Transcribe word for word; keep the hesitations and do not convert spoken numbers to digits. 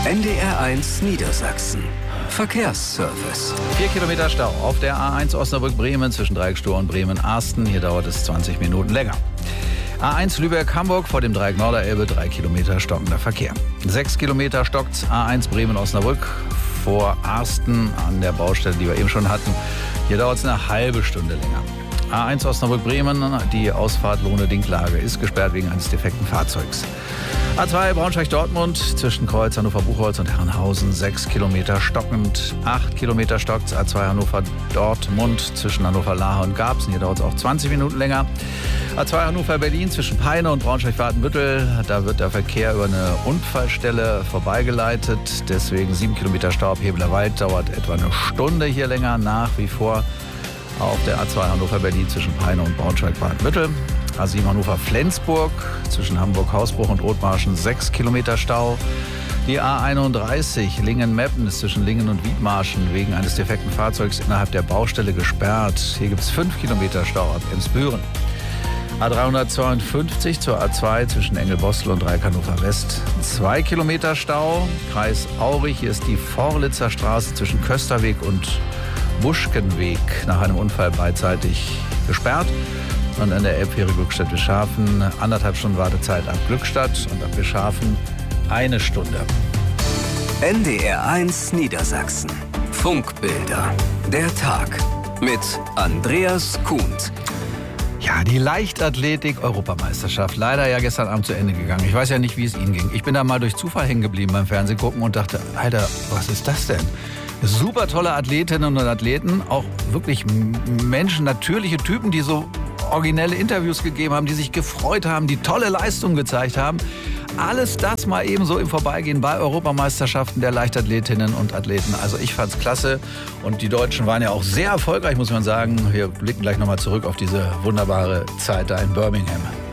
N D R eins Niedersachsen. Verkehrsservice. Vier Kilometer Stau auf der A eins Osnabrück-Bremen zwischen Dreieck Stur und Bremen-Arsten. Hier dauert es zwanzig Minuten länger. A eins Lübeck-Hamburg vor dem Dreieck Norderelbe, drei Kilometer stockender Verkehr. Sechs Kilometer stockt A eins Bremen-Osnabrück vor Arsten an der Baustelle, die wir eben schon hatten. Hier dauert es eine halbe Stunde länger. A eins Osnabrück-Bremen, die Ausfahrt Lohne-Dinklage ist gesperrt wegen eines defekten Fahrzeugs. A zwei Braunschweig-Dortmund zwischen Kreuz Hannover-Buchholz und Herrenhausen, sechs Kilometer stockend. acht Kilometer stockt A zwei Hannover-Dortmund zwischen Hannover-Lahe und Garbsen. Hier dauert es auch zwanzig Minuten länger. A zwei Hannover-Berlin zwischen Peine und Braunschweig-Watenbüttel. Da wird der Verkehr über eine Unfallstelle vorbeigeleitet. Deswegen sieben Kilometer Stau ab Hebelerwald, dauert etwa eine Stunde hier länger nach wie vor. Auf der A zwei Hannover-Berlin zwischen Peine und Braunschweig-Watenbüttel. A sieben Hannover-Flensburg zwischen Hamburg-Hausbruch und Rotmarschen, sechs Kilometer Stau. Die A einunddreißig Lingen-Meppen ist zwischen Lingen und Wiedmarschen wegen eines defekten Fahrzeugs innerhalb der Baustelle gesperrt. Hier gibt es fünf Kilometer Stau ab Emsbüren. A dreihundertzweiundfünfzig zur A zwei zwischen Engelbostel und Dreieck Hannover West. zwei Kilometer Stau. Kreis Aurich, hier ist die Vorlitzer Straße zwischen Kösterweg und Buschkenweg nach einem Unfall beidseitig gesperrt. Und an der Elbfähre Glückstadt-Wischhafen anderthalb Stunden Wartezeit ab Glückstadt und ab Wischhafen eine Stunde. N D R eins Niedersachsen. Funkbilder. Der Tag mit Andreas Kuhnt. Ja, die Leichtathletik-Europameisterschaft. Leider ja gestern Abend zu Ende gegangen. Ich weiß ja nicht, wie es Ihnen ging. Ich bin da mal durch Zufall hängen geblieben beim Fernsehen gucken und dachte, Alter, was ist das denn? Super tolle Athletinnen und Athleten, auch wirklich Menschen, natürliche Typen, die so originelle Interviews gegeben haben, die sich gefreut haben, die tolle Leistungen gezeigt haben. Alles das mal eben so im Vorbeigehen bei Europameisterschaften der Leichtathletinnen und Athleten. Also ich fand's klasse und die Deutschen waren ja auch sehr erfolgreich, muss man sagen. Wir blicken gleich nochmal zurück auf diese wunderbare Zeit da in Birmingham.